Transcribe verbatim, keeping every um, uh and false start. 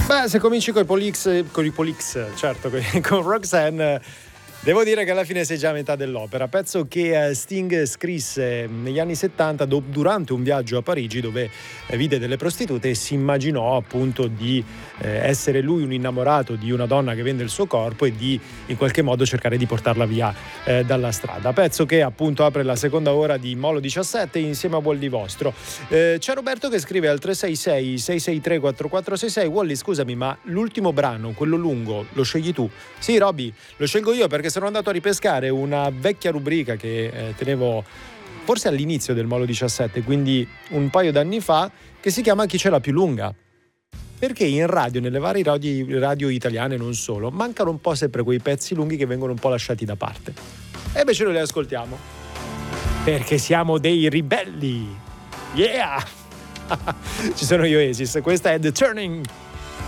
Beh, se cominci con i Polix, con i Polix, certo, con Roxanne, devo dire che alla fine sei già a metà dell'opera. Pezzo che Sting scrisse negli anni settanta do, durante un viaggio a Parigi, dove vide delle prostitute e si immaginò appunto di eh, essere lui un innamorato di una donna che vende il suo corpo e di in qualche modo cercare di portarla via eh, dalla strada. Pezzo che appunto apre la seconda ora di Molo diciassette insieme a Wally Vostro. Eh, c'è Roberto che scrive al tre sei sei sei sei tre quattro quattro sei sei: Wally, scusami, ma l'ultimo brano, quello lungo, lo scegli tu? Sì, Robby, lo scelgo io perché sono andato a ripescare una vecchia rubrica che eh, tenevo forse all'inizio del Molo diciassette, quindi un paio d'anni fa, che si chiama Chi c'è la più lunga. Perché in radio, nelle varie radio, radio italiane, non solo, mancano un po' sempre quei pezzi lunghi che vengono un po' lasciati da parte. E invece noi li ascoltiamo. Perché siamo dei ribelli. Yeah! Ci sono gli Oasis, questa è The Turning.